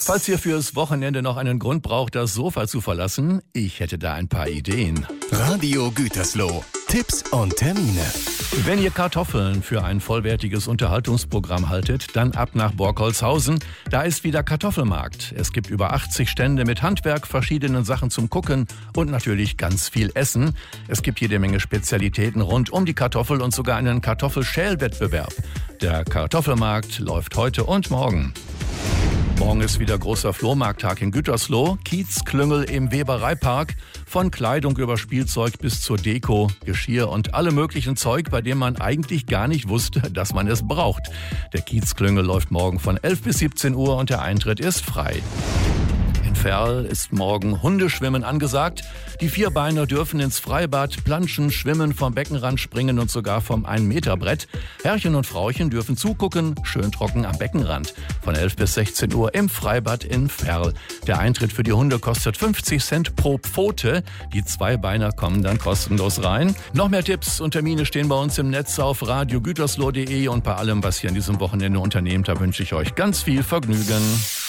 Falls ihr fürs Wochenende noch einen Grund braucht, das Sofa zu verlassen, ich hätte da ein paar Ideen. Radio Gütersloh. Tipps und Termine. Wenn ihr Kartoffeln für ein vollwertiges Unterhaltungsprogramm haltet, dann ab nach Borkholzhausen. Da ist wieder Kartoffelmarkt. Es gibt über 80 Stände mit Handwerk, verschiedenen Sachen zum Gucken und natürlich ganz viel Essen. Es gibt jede Menge Spezialitäten rund um die Kartoffel und sogar einen Kartoffelschälwettbewerb. Der Kartoffelmarkt läuft heute und morgen. Morgen ist wieder großer Flohmarkttag in Gütersloh. Kiezklüngel im Webereipark. Von Kleidung über Spielzeug bis zur Deko, Geschirr und alle möglichen Zeug, bei dem man eigentlich gar nicht wusste, dass man es braucht. Der Kiezklüngel läuft morgen von 11 bis 17 Uhr und der Eintritt ist frei. In Verl ist morgen Hundeschwimmen angesagt. Die Vierbeiner dürfen ins Freibad planschen, schwimmen, vom Beckenrand springen und sogar vom 1-Meter-Brett. Herrchen und Frauchen dürfen zugucken, schön trocken am Beckenrand. Von 11 bis 16 Uhr im Freibad in Verl. Der Eintritt für die Hunde kostet 50 Cent pro Pfote. Die Zweibeiner kommen dann kostenlos rein. Noch mehr Tipps und Termine stehen bei uns im Netz auf radiogütersloh.de und bei allem, was ihr an diesem Wochenende unternehmt, da wünsche ich euch ganz viel Vergnügen.